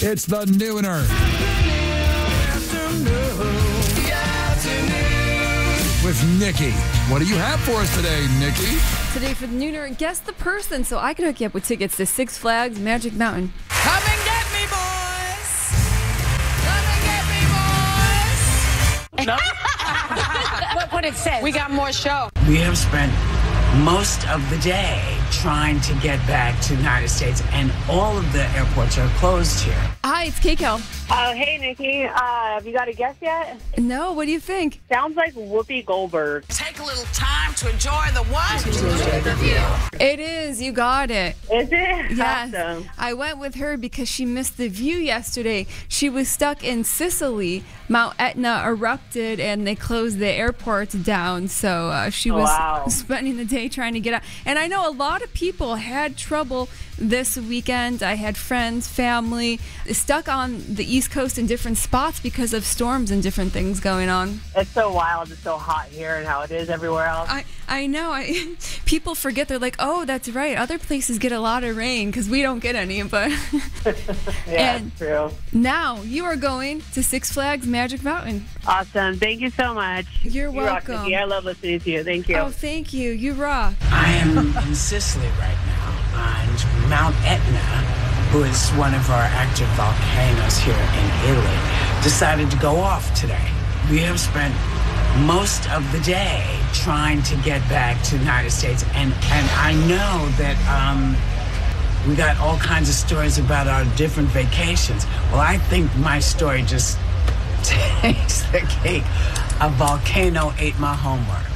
It's the Nooner. With Nikki. What do you have for us today, Nikki? Today for the Nooner, guess the person so I can hook you up with tickets to Six Flags Magic Mountain. Come and get me, boys! Come and get me, boys! No? Look what it says. We got more show. We have spent most of the day trying to get back to the United States, and all of the airports are closed here. Hi, it's Keiko. Hey, Nikki. Have you got a guess yet? No, what do you think? Sounds like Whoopi Goldberg. Take a little time to enjoy the what? It is. You got it. Is it? Yes. Awesome. I went with her because she missed the view yesterday. She was stuck in Sicily. Mount Etna erupted and they closed the airports down. So she was spending the day trying to get out. And I know a lot of people had trouble this weekend. I had friends, family, stuck on the East Coast in different spots because of storms and different things going on. It's so wild. It's so hot here and how it is everywhere else. I know. People forget. They're like, oh, that's right. Other places get a lot of rain because we don't get any. But yeah, it's true. Now you are going to Six Flags Magic Mountain. Awesome. Thank you so much. You're welcome. Rock, Nikki. I love listening to you. Thank you. Oh, thank you. You rock. I am in Sicily right now on Mount Etna, who is one of our active volcanoes here in Italy, decided to go off today. We have spent most of the day trying to get back to the United States, and I know that we got all kinds of stories about our different vacations. Well, I think my story just takes the cake. A volcano ate my homework.